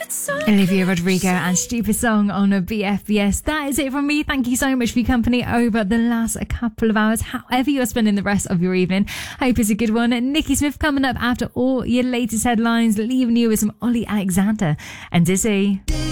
Olivia Rodrigo and Stupid Song on a BFBS. That is it from me. Thank you so much for your company over the last couple of hours, however you're spending the rest of your evening. Hope it's a good one. Nikki Smith coming up after all your latest headlines, leaving you with some Ollie Alexander and Dizzy.